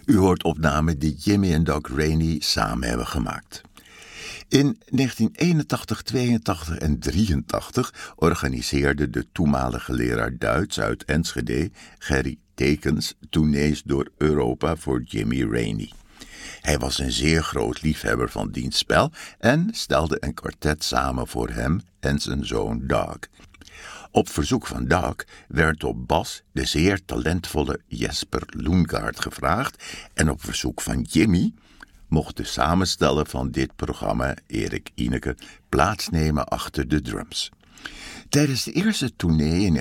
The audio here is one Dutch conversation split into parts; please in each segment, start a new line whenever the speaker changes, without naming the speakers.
U hoort opnamen die Jimmy en Doc Rainey samen hebben gemaakt. In 1981, 82 en 83 organiseerde de toenmalige leraar Duits uit Enschede, Gerry Tekens, tournees door Europa voor Jimmy Rainey. Hij was een zeer groot liefhebber van diens spel en stelde een kwartet samen voor hem en zijn zoon Doc. Op verzoek van Doc werd op bas de zeer talentvolle Jesper Lundgaard gevraagd en op verzoek van Jimmy mocht de samensteller van dit programma, Erik Ineke, plaatsnemen achter de drums. Tijdens de eerste tournee in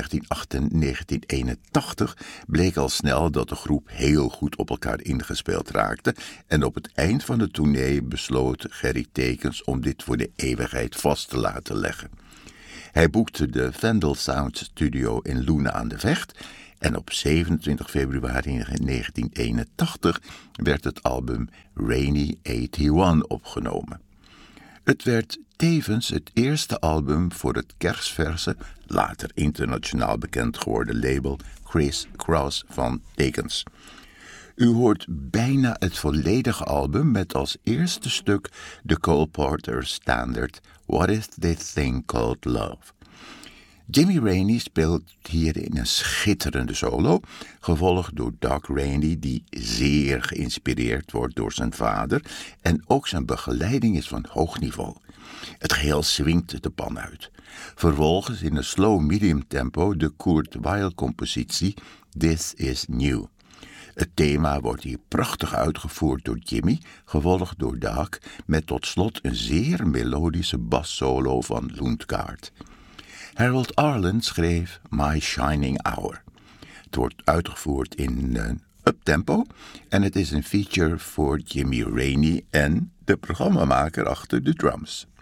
1981 bleek al snel dat de groep heel goed op elkaar ingespeeld raakte en op het eind van de tournee besloot Gerry Tekens om dit voor de eeuwigheid vast te laten leggen. Hij boekte de Vendel Sound Studio in Loenen aan de Vecht en op 27 februari 1981 werd het album Rainey 81 opgenomen. Het werd tevens het eerste album voor het kersverse, later internationaal bekend geworden label Criss Cross van Tekens. U hoort bijna het volledige album met als eerste stuk de Cole Porter standaard What is this thing called love? Jimmy Rainey speelt hierin een schitterende solo, gevolgd door Doc Rainey, die zeer geïnspireerd wordt door zijn vader en ook zijn begeleiding is van hoog niveau. Het geheel swingt de pan uit. Vervolgens in een slow-medium tempo de Kurt Weill-compositie This is New. Het thema wordt hier prachtig uitgevoerd door Jimmy, gevolgd door Doc, met tot slot een zeer melodische bassolo van Lundgaard. Harold Arlen schreef My Shining Hour. Het wordt uitgevoerd in een uptempo en het is een feature voor Jimmy Rainey en de programmamaker achter de drums.